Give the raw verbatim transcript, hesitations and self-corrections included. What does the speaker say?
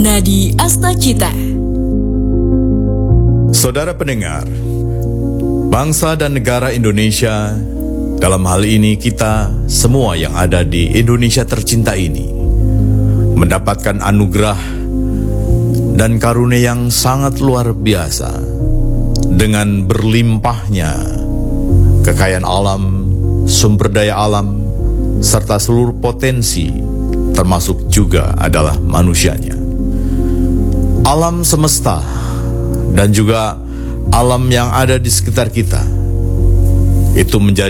Nadi Astacita. Saudara pendengar, bangsa dan negara Indonesia, dalam hal ini kita semua yang ada di Indonesia tercinta ini, mendapatkan anugerah dan karunia yang sangat luar biasa dengan berlimpahnya kekayaan alam, sumber daya alam, serta seluruh potensi, termasuk juga adalah manusianya. Alam semesta dan juga alam yang ada di sekitar kita itu menjadi